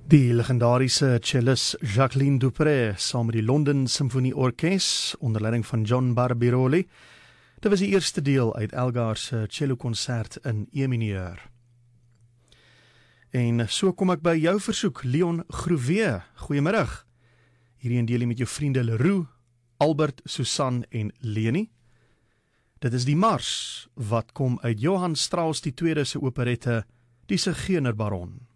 Die legendariese cellist Jacqueline Dupre saam met die London Symphony Orkes onder leiding van John Barbirolli. Dit was die eerste deel uit Elgar se cellokonsert in E-mineur. En so kom ek by jou versoek, Leon Groewe. Goeiemiddag. Hierdie deel met jou vriende Leroux, Albert, Susan en Leni. Dit is die Mars wat kom uit Johann Strauss II se operette Die Zigeunerbaron.